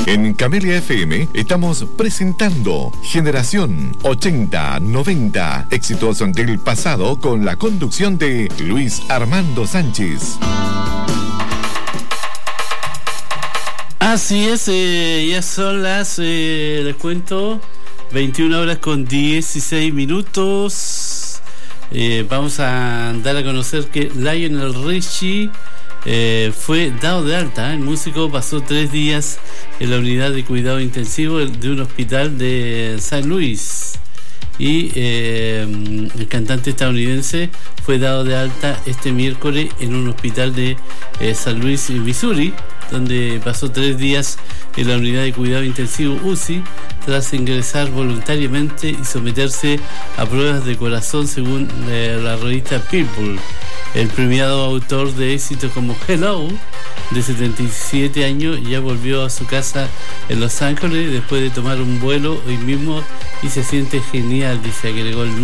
En Camelia FM estamos presentando Generación 80-90, éxitos del pasado con la conducción de Luis Armando Sánchez. Así es, ya son las, les cuento, 21 horas con 16 minutos. Vamos a dar a conocer que Lionel Richie fue dado de alta. El músico pasó 3 días en la unidad de cuidado intensivo de un hospital de San Luis. Y el cantante estadounidense fue dado de alta este miércoles en un hospital de San Luis, Missouri, donde pasó 3 días en la unidad de cuidado intensivo UCI tras ingresar voluntariamente y someterse a pruebas de corazón, según la revista People. El premiado autor de éxitos como Hello, de 77 años, ya volvió a su casa en Los Ángeles después de tomar un vuelo hoy mismo y se siente genial, dice, agregó el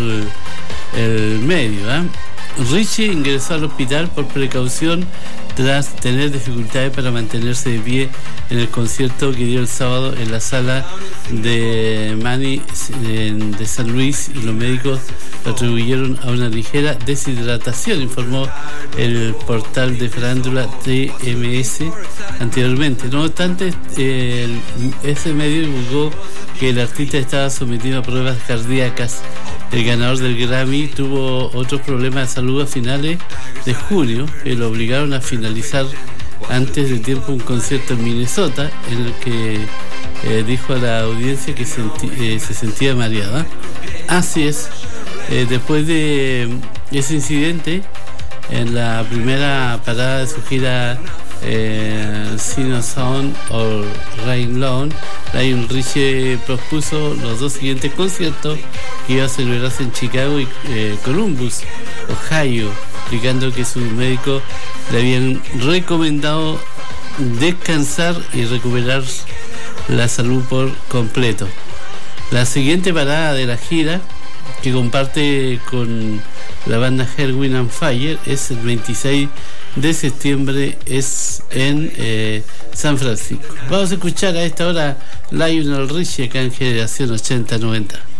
medio. Richie ingresó al hospital por precaución tras tener dificultades para mantenerse de pie en el concierto que dio el sábado en la sala de Manny de San Luis, y los médicos lo atribuyeron a una ligera deshidratación, informó el portal de farándula TMS anteriormente. No obstante, ese medio divulgó que el artista estaba sometido a pruebas cardíacas. El ganador del Grammy tuvo otros problemas de salud a finales de junio que lo obligaron a finalizar antes de tiempo un concierto en Minnesota, en el que dijo a la audiencia que se sentía mareada. Así es, después de ese incidente, en la primera parada de su gira Sino Sound o Rain Long, Lionel Richie propuso los 2 siguientes conciertos que iba a celebrarse en Chicago y Columbus, Ohio, explicando que sus médicos le habían recomendado descansar y recuperar la salud por completo. La siguiente parada de la gira, que comparte con la banda Erwin and Fire, es el 26 de septiembre, es en San Francisco. Vamos a escuchar a esta hora Lionel Richie acá en Generación 80-90.